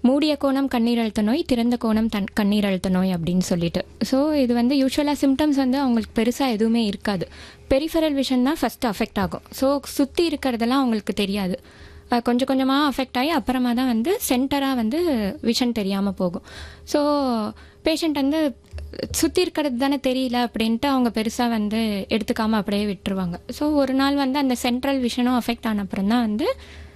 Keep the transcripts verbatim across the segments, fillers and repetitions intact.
மூடிய கோணம் கண்ணீர் அழுத்த நோய், திறந்த கோணம் தன் கண்ணீர் அழுத்த நோய் அப்படின்னு சொல்லிட்டு. ஸோ இது வந்து யூஸ்வலாக சிம்டம்ஸ் வந்து அவங்களுக்கு பெருசாக எதுவுமே இருக்காது. பெரிஃபரல் விஷன் தான் ஃபஸ்ட்டு அஃபெக்ட் ஆகும். ஸோ சுற்றி இருக்கிறதெல்லாம் அவங்களுக்கு தெரியாது. கொஞ்சம் கொஞ்சமாக அஃபெக்ட் ஆகி அப்புறமா தான் வந்து சென்டராக வந்து விஷன் தெரியாமல் போகும். ஸோ பேஷண்ட் வந்து சுற்றி இருக்கிறது தானே தெரியல அப்படின்ட்டு அவங்க பெருசாக வந்து எடுத்துக்காமல் அப்படியே விட்டுருவாங்க. ஸோ ஒரு நாள் வந்து அந்த சென்ட்ரல் விஷனும் அஃபெக்ட் ஆன அப்புறம் தான் வந்து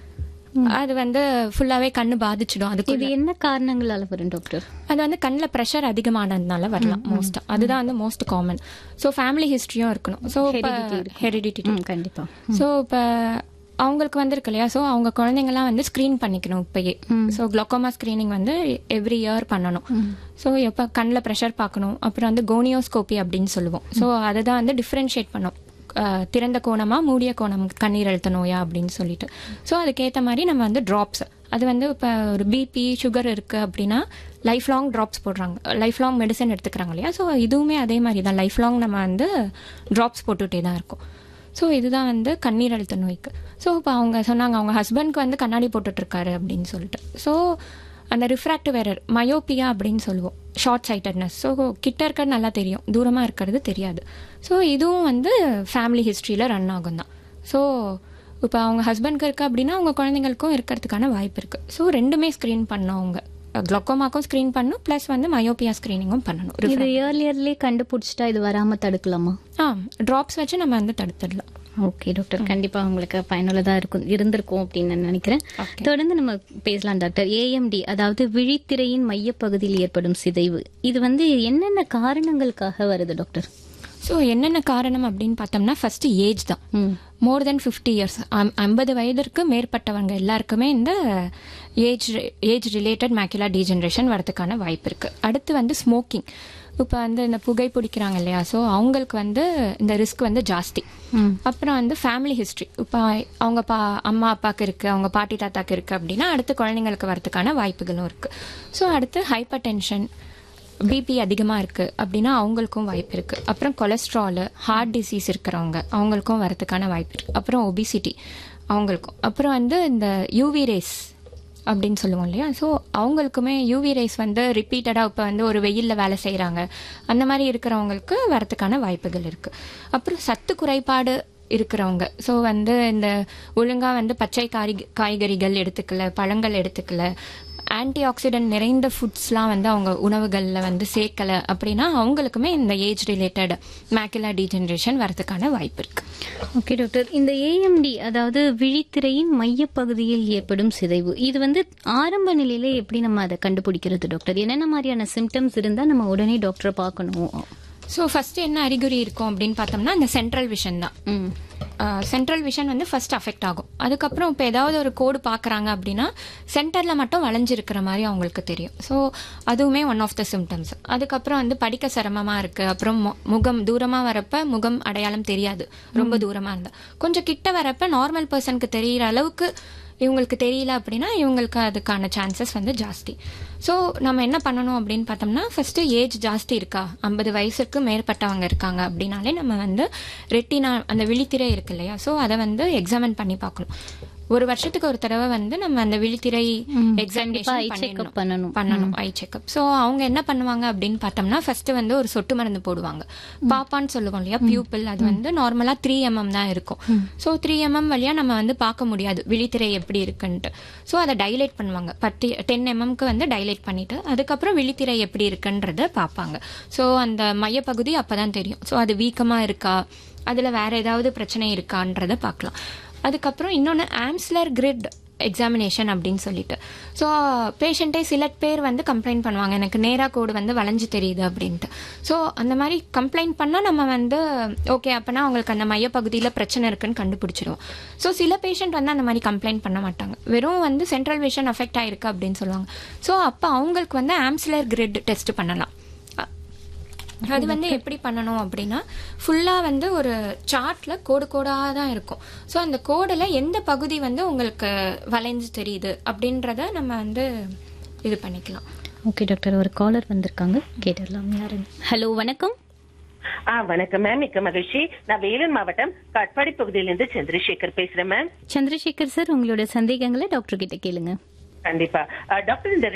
அது வந்து ஃபுல்லாகவே கண்ணு பாதிச்சிடும். அதுக்கு இது என்ன காரணங்களால வரும் டாக்டர்? அது வந்து கண்ணில் ப்ரெஷர் அதிகமானதுனால வரலாம் மோஸ்ட்டாக. அதுதான் வந்து மோஸ்ட் காமன். ஸோ ஃபேமிலி ஹிஸ்ட்ரியும் இருக்கணும். ஸோ ஹெரிடிட்டி கண்டிப்பாக. ஸோ இப்போ அவங்களுக்கு வந்துருக்கு இல்லையா, ஸோ அவங்க குழந்தைங்கலாம் வந்து ஸ்க்ரீன் பண்ணிக்கணும் இப்பயே. ஸோ குளோக்கோமா ஸ்க்ரீனிங் வந்து எவ்ரி இயர் பண்ணணும். ஸோ எப்போ கண்ணில் ப்ரெஷர் பார்க்கணும். அப்புறம் வந்து கோனியோஸ்கோபி அப்படின்னு சொல்லுவோம். ஸோ அதை தான் வந்து டிஃப்ரென்ஷியேட் பண்ணோம், திறந்த கோணமா மூடிய கோணம் கண்ணீர் அழுத்த நோயா அப்படின்னு சொல்லிட்டு. ஸோ அதுக்கேற்ற மாதிரி நம்ம வந்து ட்ராப்ஸ், அது வந்து இப்போ ஒரு பிபி சுகர் இருக்குது அப்படின்னா லைஃப் லாங் ட்ராப்ஸ் போடுறாங்க, லைஃப் லாங் மெடிசன் எடுத்துக்கிறாங்க இல்லையா. ஸோ இதுவுமே அதே மாதிரி தான், லைஃப் லாங் நம்ம வந்து ட்ராப்ஸ் போட்டுகிட்டே தான் இருக்கும். ஸோ இதுதான் வந்து கண்ணீர் அழுத்த நோய்க்கு. ஸோ இப்போ அவங்க சொன்னாங்க அவங்க ஹஸ்பண்ட்க்கு வந்து கண்ணாடி போட்டுட்ருக்காரு அப்படின்னு சொல்லிட்டு. ஸோ அந்த ரிஃப்ராக்டிவ் எரர், மயோப்பியா அப்படின்னு சொல்லுவோம், ஷார்ட் சைட்டட்னஸ். ஸோ கிட்ட இருக்கிறது நல்லா தெரியும், தூரமாக இருக்கிறது தெரியாது. ஸோ இதுவும் வந்து ஃபேமிலி ஹிஸ்ட்ரியில் ரன் ஆகும் தான். ஸோ இப்போ அவங்க ஹஸ்பண்ட்க்கு இருக்குது அப்படின்னா அவங்க குழந்தைங்களுக்கும் இருக்கிறதுக்கான வாய்ப்பு இருக்குது. ஸோ ரெண்டுமே ஸ்க்ரீன் பண்ணோம், அவங்க குளோக்கோமாக்கும் ஸ்க்ரீன் பண்ணணும், ப்ளஸ் வந்து மயோப்பியா ஸ்க்ரீனிங்கும் பண்ணணும். இது இயர்லியர்லேயே கண்டுபிடிச்சிட்டா இது வராமல் தடுக்கலாமா? ஆ, ட்ராப்ஸ் வச்சு நம்ம வந்து தடுத்துடலாம். ஓகே டாக்டர், கண்டிப்பாக உங்களுக்கு பயனுள்ளதாக இருக்கும் இருந்திருக்கும் அப்படின்னு நான் நினைக்கிறேன். தொடர்ந்து நம்ம பேசலாம் டாக்டர். ஏஎம்டி, அதாவது விழித்திரையின் மையப்பகுதியில் ஏற்படும் சிதைவு, இது வந்து என்னென்ன காரணங்களுக்காக வருது டாக்டர்? ஸோ என்னென்ன காரணம் அப்படின்னு பார்த்தோம்னா ஃபர்ஸ்ட் ஏஜ் தான். மோர் தென் ஃபிஃப்டி இயர்ஸ், ஐம்பது வயதிற்கு மேற்பட்டவங்க எல்லாருக்குமே இந்த age age related macular degeneration வரதுக்கான வாய்ப்பு இருக்குது. அடுத்து வந்து ஸ்மோக்கிங், இப்போ வந்து இந்த புகை பிடிக்கிறாங்க இல்லையா, ஸோ அவங்களுக்கு வந்து இந்த ரிஸ்க் வந்து ஜாஸ்தி. அப்புறம் வந்து ஃபேமிலி ஹிஸ்ட்ரி, இப்போ அவங்க பா அம்மா அப்பாவுக்கு இருக்குது, அவங்க பாட்டி தாத்தாக்கு இருக்குது அப்படின்னா அடுத்து குழந்தைங்களுக்கு வரதுக்கான வாய்ப்புகளும் இருக்குது. ஸோ அடுத்து ஹைப்பர் டென்ஷன், பிபி அதிகமாக இருக்குது அப்படின்னா அவங்களுக்கும் வாய்ப்பு இருக்குது. அப்புறம் கொலஸ்ட்ராலு, ஹார்ட் டிசீஸ் இருக்கிறவங்க அவங்களுக்கும் வரதுக்கான வாய்ப்பு இருக்குது. அப்புறம் ஒபிசிட்டி அவங்களுக்கும். அப்புறம் வந்து இந்த யூவி ரேஸ் அப்படின்னு சொல்லுவோம் இல்லையா, ஸோ அவங்களுக்குமே யூவி ரேஸ் வந்து ரிப்பீட்டடாக இப்போ வந்து ஒரு வெயிலில் வேலை செய்கிறாங்க அந்த மாதிரி இருக்கிறவங்களுக்கு வரதுக்கான வாய்ப்புகள் இருக்குது. அப்புறம் சத்து குறைபாடு இருக்கிறவங்க, ஸோ வந்து இந்த ஒழுங்காக வந்து பச்சை காய் காய்கறிகள் எடுத்துக்கல, பழங்கள் எடுத்துக்கல, ஆன்டி ஆக்சிடென்ட் நிறைந்த ஃபுட்ஸ்லாம் வந்து அவங்க உணவுகளில் வந்து சேர்க்கலை அப்படின்னா அவங்களுக்குமே இந்த ஏஜ் ரிலேட்டட் மேக்குலர் டீஜெனரேஷன் வரதுக்கான வாய்ப்பு இருக்கு. ஓகே டாக்டர், இந்த ஏஎம்டி அதாவது விழித்திரையின் மையப்பகுதியில் ஏற்படும் சிதைவு, இது வந்து ஆரம்ப நிலையில எப்படி நம்ம அதை கண்டுபிடிக்கிறது டாக்டர்? என்னென்ன மாதிரியான சிம்டம்ஸ் இருந்தால் நம்ம உடனே டாக்டரை பார்க்கணும்? ஸோ ஃபர்ஸ்ட் என்ன அறிகுறி இருக்கும் அப்படின்னு பார்த்தோம்னா இந்த சென்ட்ரல் விஷன் தான். சென்ட்ரல் விஷன் வந்து ஃபர்ஸ்ட் அஃபெக்ட் ஆகும். அதுக்கப்புறம் இப்போ ஏதாவது ஒரு கோடு பார்க்குறாங்க அப்படின்னா சென்டரில் மட்டும் வளைஞ்சிருக்கிற மாதிரி அவங்களுக்கு தெரியும். ஸோ அதுவுமே ஒன் ஆஃப் த சிம்டம்ஸ். அதுக்கப்புறம் வந்து படிக்க சிரமமாக இருக்குது. அப்புறம் முகம் தூரமாக வரப்ப முகம் அடையாளம் தெரியாது, ரொம்ப தூரமாக இருந்தால். கொஞ்சம் கிட்ட வரப்ப நார்மல் பர்சனுக்கு தெரிகிற அளவுக்கு இவங்களுக்கு தெரியல அப்படின்னா இவங்களுக்கு அதுக்கான சான்சஸ் வந்து ஜாஸ்தி. ஸோ நம்ம என்ன பண்ணணும் அப்படின்னு பார்த்தோம்னா ஃபர்ஸ்ட் ஏஜ் ஜாஸ்தி இருக்கா, ஐம்பது வயசுக்கு மேற்பட்டவங்க இருக்காங்க அப்படின்னாலே நம்ம வந்து ரெட்டினா அந்த விழித்திரை இருக்கு இல்லையா, ஸோ அதை வந்து எக்ஸாமின் பண்ணி பார்க்கணும். ஒரு வருஷத்துக்கு ஒரு தடவை வந்து நம்ம அந்த விழித்திரை எக்ஸாமினேஷன் பண்ணணும் பண்ணணும் ஐ செக்அப். ஸோ அவங்க என்ன பண்ணுவாங்க அப்படின்னு பார்த்தோம்னா ஃபர்ஸ்ட் வந்து ஒரு சொட்டு மருந்து போடுவாங்க, பாப்பான்னு சொல்லுவோம் இல்லையா, பியூப்பிள். அது வந்து நார்மலா த்ரீ எம்எம் தான் இருக்கும். ஸோ த்ரீ எம்எம் வழியா நம்ம வந்து பார்க்க முடியாது விழித்திரை எப்படி இருக்குன்ட்டு. ஸோ அதை டைலேட் பண்ணுவாங்க, பத்து டென் எம்எம்க்கு வந்து டைலேட் பண்ணிட்டு அதுக்கப்புறம் விழித்திரை எப்படி இருக்குன்றத பார்ப்பாங்க. ஸோ அந்த மையப்பகுதி அப்பதான் தெரியும். ஸோ அது வீக்கமா இருக்கா, அதுல வேற ஏதாவது பிரச்சனை இருக்கான்றத பார்க்கலாம். அதுக்கப்புறம் இன்னொன்று ஆம்ஸ்லர் கிரிட் எக்ஸாமினேஷன் அப்படின்னு சொல்லிட்டு. ஸோ பேஷண்ட்டே சில பேர் வந்து கம்ப்ளைண்ட் பண்ணுவாங்க, எனக்கு நேராக கோடு வந்து வளைஞ்சு தெரியுது அப்படின்ட்டு. ஸோ அந்த மாதிரி கம்ப்ளைண்ட் பண்ணால் நம்ம வந்து ஓகே அப்போனா அவங்களுக்கு அந்த மையப்பகுதியில் பிரச்சனை இருக்குன்னு கண்டுபிடிச்சிடுவோம். ஸோ சில பேஷண்ட் வந்து அந்த மாதிரி கம்ப்ளைண்ட் பண்ண மாட்டாங்க, வெறும் வந்து சென்ட்ரல் விஷன் அஃபெக்ட் ஆயிருக்கு அப்படின்னு சொல்லுவாங்க. ஸோ அப்போ அவங்களுக்கு வந்து ஆம்ஸ்லர் கிரிட் டெஸ்ட் பண்ணலாம். அது வந்து எப்படி பண்ணணும் அப்படின்னா ஃபுல்லாக வந்து ஒரு சார்ட்ல கோடு கோடாக தான் இருக்கும். ஸோ அந்த கோடில் எந்த பகுதி வந்து உங்களுக்கு வளைஞ்சு தெரியுது அப்படின்றத நம்ம வந்து இது பண்ணிக்கலாம். ஓகே டாக்டர், ஒரு காலர் வந்திருக்காங்க, கேட்டுடலாம். யாரு? ஹலோ, வணக்கம். ஆ வணக்கம் மேம், மிக்க மகிழ்ச்சி. நான் வேலூர் மாவட்டம் காட்பாடி பகுதியிலிருந்து சந்திரசேகர் பேசுறேன் மேம். சந்திரசேகர் சார், உங்களோட சந்தேகங்களை டாக்டர் கிட்ட கேளுங்க. கண்டிப்பா டாக்டர், இந்த